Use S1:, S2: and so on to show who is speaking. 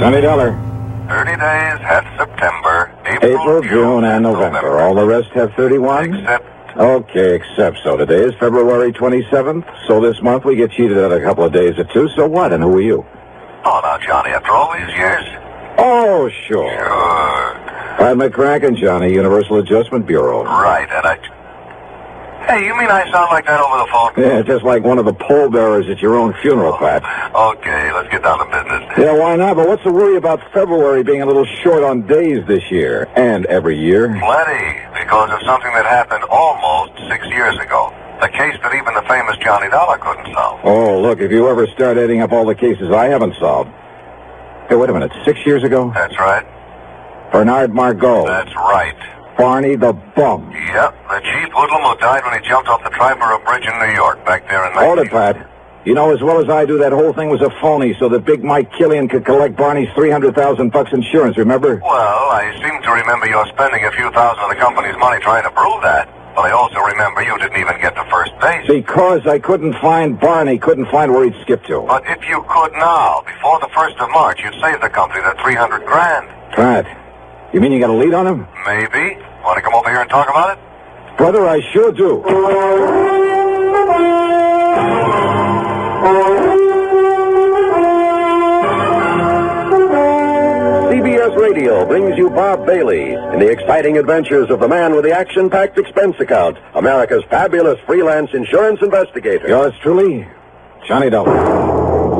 S1: Johnny Dollar.
S2: 30 days have September,
S1: April, June, and November. All the rest have 31?
S2: Except...
S1: Okay, except so. Today is February 27th, so this month we get cheated at a couple of days or two. So what, and who are you?
S2: Oh, now, Johnny, after all these years?
S1: Oh, sure.
S2: Sure.
S1: Pat McCracken, Johnny, Universal Adjustment Bureau.
S2: Right, and I... Hey, you mean I sound like that over the phone?
S1: Yeah, just like one of the pallbearers at your own funeral, Pat.
S2: Okay, let's get down to business.
S1: Yeah, why not? But what's the worry about February being a little short on days this year? And every year?
S2: Plenty, because of something that happened almost 6 years ago. A case that even the famous Johnny Dollar couldn't solve.
S1: Oh, look, if you ever start adding up all the cases I haven't solved. Hey, wait a minute, 6 years ago?
S2: That's right.
S1: Bernard Margot.
S2: That's right.
S1: Barney the Bum.
S2: Yep, the chief hoodlum who died when he jumped off the Triborough Bridge in New York back there in...
S1: Hold it, Pat. You know as well as I do that whole thing was a phony so that Big Mike Killian could collect Barney's $300,000 insurance, remember?
S2: Well, I seem to remember you're spending a few thousand of the company's money trying to prove that. But I also remember you didn't even get to first base.
S1: Because I couldn't find Barney, couldn't find where he'd skip to.
S2: But if you could now, before the 1st of March, you'd save the company that $300,000.
S1: Pat, you mean you got a lead on him?
S2: Maybe. Want to come over here and talk about it?
S1: Brother, I sure do.
S3: CBS Radio brings you Bob Bailey in the exciting adventures of the man with the action-packed expense account, America's fabulous freelance insurance investigator.
S1: Yours truly, Johnny Dollar.